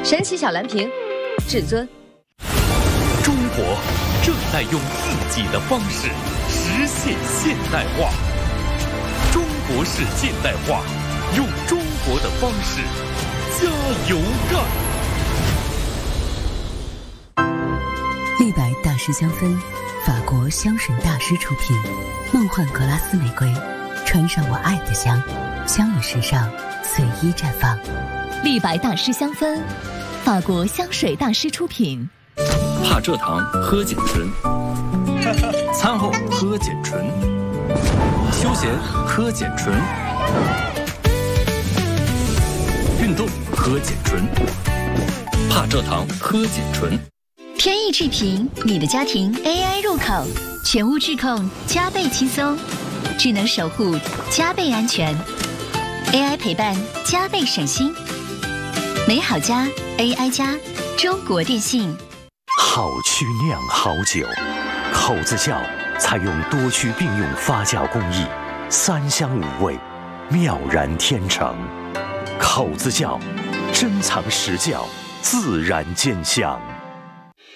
神奇小蓝瓶，至尊。 中国正在用自己的方式实现现代化。中国式现代化，用中国的方式加油干！ 立白大师香氛，法国香水大师出品，梦幻格拉斯玫瑰，穿上我爱的香，香与时尚随意绽放。 立白大师香氛，法国香水大师出品。 帕蔗糖喝碱醇，餐后喝碱醇，休闲喝碱醇，运动喝碱醇，帕蔗糖喝碱醇。 天翼智屏，你的家庭 AI 入口，全屋智控加倍轻松，智能守护加倍安全 ，AI 陪伴加倍省心。美好家 AI 家，中国电信。 好曲酿好酒，口子窖采用多区并用发酵工艺，3香5味，妙然天成。口子窖珍藏实窖，自然兼香。